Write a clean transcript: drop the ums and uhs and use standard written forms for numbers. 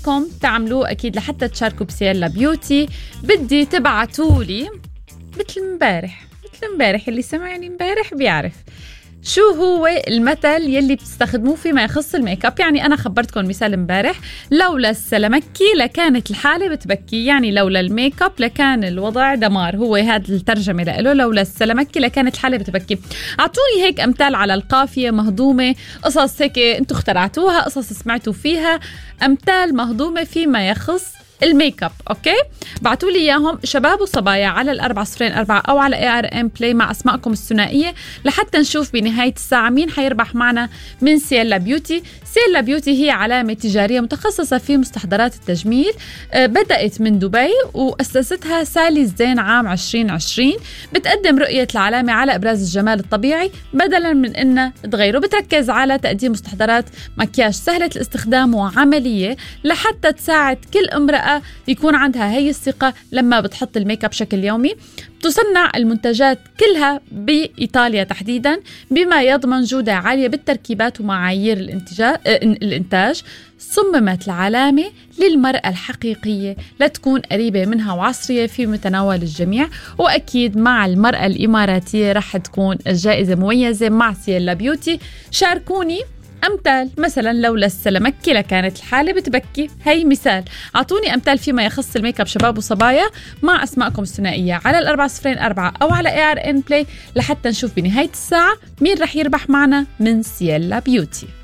بدكم تعملوه أكيد لحتى تشاركوا بسيلا بيوتي. بدي تبعتولي مثل امبارح اللي سمعني امبارح بيعرف شو هو المثل يلي بتستخدموه فيما يخص الميك اب. يعني أنا خبرتكم مثال امبارح، لولا السلمكي لكانت الحالة بتبكي، يعني لولا الميك اب لكان الوضع دمار. هو هذا الترجمة له، لولا السلمكي لكانت الحالة بتبكي. أعطوني هيك أمثال على القافية مهضومة، قصص هيك أنتوا اخترعتوها، قصص سمعتوا فيها، أمثال مهضومة فيما يخص الميك اب. اوكي، بعتوا لي اياهم شباب وصبايا على 404 او على ARN Play مع اسمائكم الثنائيه لحتى نشوف بنهايه الساعه مين حيربح معنا من سيلا بيوتي. سيلا بيوتي هي علامه تجاريه متخصصه في مستحضرات التجميل، بدات من دبي واسستها سالي الزين عام 2020. بتقدم رؤيه العلامه على ابراز الجمال الطبيعي بدلا من انها تغيره. بتركز على تقديم مستحضرات مكياج سهله الاستخدام وعمليه لحتى تساعد كل امرأة يكون عندها هي الثقة لما بتحط الميك اب بشكل يومي. تصنع المنتجات كلها بإيطاليا تحديدا، بما يضمن جودة عالية بالتركيبات ومعايير الإنتاج. صممت العلامة للمرأة الحقيقية لتكون قريبة منها وعصرية في متناول الجميع. وأكيد مع المرأة الإماراتية رح تكون الجائزة مميزة مع سيلا بيوتي. شاركوني أمثال، مثلا لولا السلمكي لكانت الحالة بتبكي، هي مثال. أعطوني أمثال فيما يخص الميك اب شباب وصبايا مع أسمائكم الثنائية على 404 أو على ARN Play لحتى نشوف بنهاية الساعة مين رح يربح معنا من سيلا بيوتي.